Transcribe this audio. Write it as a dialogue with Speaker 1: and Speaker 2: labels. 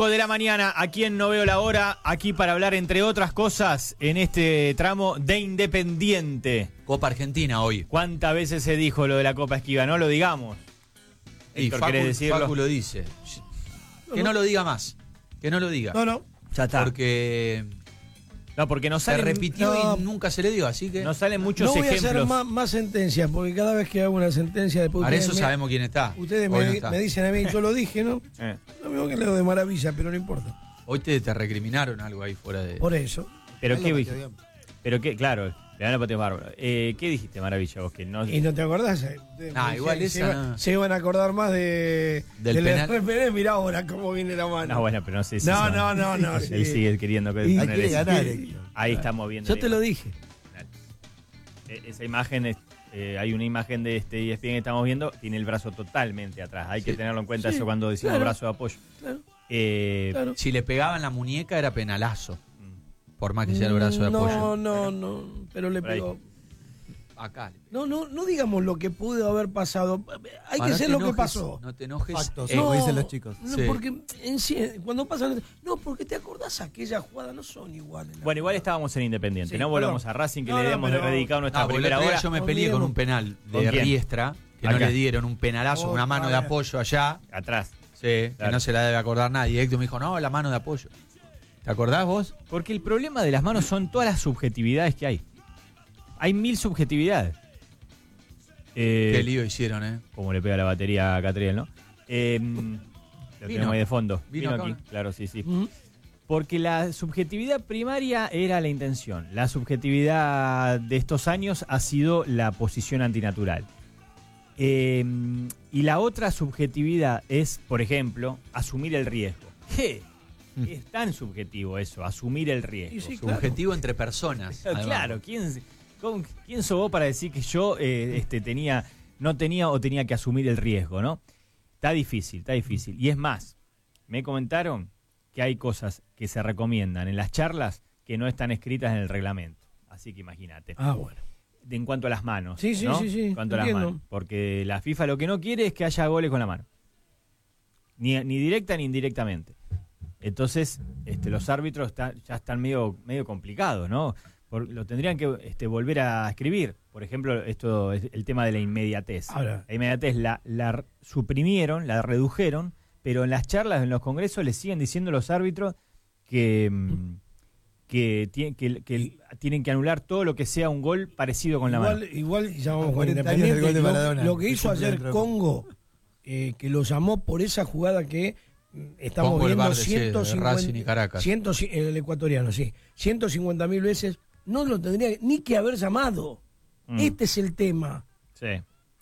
Speaker 1: De la mañana, aquí en No Veo la Hora, aquí para hablar, entre otras cosas, en este tramo de Independiente.
Speaker 2: Copa Argentina hoy.
Speaker 1: ¿Cuántas veces se dijo lo de la Copa Esquiva? No lo digamos.
Speaker 2: Y Facu lo dice. Que no lo diga más. Que no lo diga.
Speaker 3: No.
Speaker 1: Ya está.
Speaker 2: Porque
Speaker 1: no
Speaker 2: se
Speaker 1: salen,
Speaker 2: repitió y nunca se le dio, así que...
Speaker 1: No salen muchos
Speaker 3: no voy
Speaker 1: ejemplos.
Speaker 3: a hacer más sentencias, porque cada vez que hago una sentencia después...
Speaker 2: Para eso sabemos quién está.
Speaker 3: Ustedes
Speaker 2: Hoy no
Speaker 3: me
Speaker 2: está.
Speaker 3: dicen a mí, yo lo dije, ¿no? Lo mismo que leo de maravilla, pero no importa.
Speaker 2: Hoy te recriminaron algo ahí fuera de...
Speaker 3: Por eso.
Speaker 1: Pero qué, claro, le dan la patea bárbaro. ¿Qué dijiste, Maravilla, vos? Que no...
Speaker 3: ¿Y no te acordás?
Speaker 2: Igual esa...
Speaker 3: Se iban a acordar más
Speaker 2: del
Speaker 3: penal.
Speaker 2: penal.
Speaker 3: Mirá ahora cómo viene la mano.
Speaker 1: No, bueno, pero no sé si...
Speaker 3: No.
Speaker 1: Él sigue queriendo que...
Speaker 3: Hay
Speaker 1: poner
Speaker 3: que
Speaker 1: eso.
Speaker 3: ganar.
Speaker 1: Ahí estamos viendo.
Speaker 3: Yo te lo dije.
Speaker 1: Esa imagen, hay una imagen de este ESPN que estamos viendo, tiene el brazo totalmente atrás. Hay que tenerlo en cuenta eso cuando decimos brazo de apoyo.
Speaker 3: Claro.
Speaker 2: Si le pegaban la muñeca era penalazo. Por más que sea el brazo de apoyo.
Speaker 3: No. Pero le pegó.
Speaker 2: Acá.
Speaker 3: No digamos lo que pudo haber pasado. Hay que ser lo que pasó.
Speaker 2: No te enojes.
Speaker 4: Factos,
Speaker 3: No,
Speaker 4: como dicen los chicos.
Speaker 3: No,
Speaker 2: Sí.
Speaker 3: porque en sí, cuando pasan. No, porque te acordás aquella jugada, no son iguales.
Speaker 1: Bueno, igual estábamos en Independiente.
Speaker 3: Sí,
Speaker 1: no volvamos
Speaker 3: perdón.
Speaker 1: a Racing, que
Speaker 3: No,
Speaker 1: le debemos
Speaker 3: pero-
Speaker 1: dedicado nuestra
Speaker 2: Porque el
Speaker 1: primera
Speaker 2: otro día
Speaker 1: hora.
Speaker 2: yo me peleé con un penal
Speaker 1: ¿Con
Speaker 2: de
Speaker 1: quién?
Speaker 2: Riestra, que
Speaker 1: Acá.
Speaker 2: no le dieron un penalazo, una mano de apoyo allá.
Speaker 1: Atrás.
Speaker 2: Sí, que
Speaker 1: Claro.
Speaker 2: no se la debe acordar nadie. Héctor me dijo, no, la mano de apoyo. ¿Te acordás vos?
Speaker 1: Porque el problema de las manos son todas las subjetividades que hay. Hay 1000 subjetividades.
Speaker 2: Qué lío hicieron,
Speaker 1: Como le pega la batería a Catriel, ¿no? Lo tenemos ahí de fondo.
Speaker 2: Vino acá,
Speaker 1: aquí.
Speaker 2: ¿no?
Speaker 1: Claro, sí.
Speaker 3: Ujú.
Speaker 1: Porque la subjetividad primaria era la intención. La subjetividad de estos años ha sido la posición antinatural. Y la otra subjetividad es, por ejemplo, asumir el riesgo. ¿Qué? Es tan subjetivo eso, asumir el riesgo.
Speaker 3: Y sí, claro.
Speaker 2: Subjetivo entre personas. además.
Speaker 1: Claro, ¿quién sos vos para decir que yo no tenía o tenía que asumir el riesgo, ¿no? Está difícil. Y es más, me comentaron que hay cosas que se recomiendan en las charlas que no están escritas en el reglamento. Así que imagínate.
Speaker 3: Bueno.
Speaker 1: En cuanto a las manos.
Speaker 3: Sí,
Speaker 1: ¿no?
Speaker 3: sí.
Speaker 1: En cuanto a las
Speaker 3: Entiendo.
Speaker 1: manos. Porque la FIFA lo que no quiere es que haya goles con la mano. Ni directa ni indirectamente. Entonces, los árbitros ya están medio complicados, ¿no? Lo tendrían que volver a escribir. Por ejemplo, esto es el tema de la inmediatez.
Speaker 3: Ahora.
Speaker 1: La inmediatez la suprimieron, la redujeron, pero en las charlas, en los congresos, le siguen diciendo los árbitros que tienen que anular todo lo que sea un gol parecido con la mano.
Speaker 3: Igual ya vamos con
Speaker 4: 40 años del gol de
Speaker 3: Independiente.
Speaker 4: Maradona.
Speaker 3: Lo que hizo
Speaker 4: Ese
Speaker 3: ayer
Speaker 4: centro.
Speaker 3: Congo, que lo llamó por esa jugada que estamos
Speaker 2: Congo, el
Speaker 3: viendo
Speaker 2: bar de Racing y Caracas.
Speaker 3: el ecuatoriano, sí. 150.000 veces. No lo tendría ni que haber llamado. Este es el tema.
Speaker 1: Sí.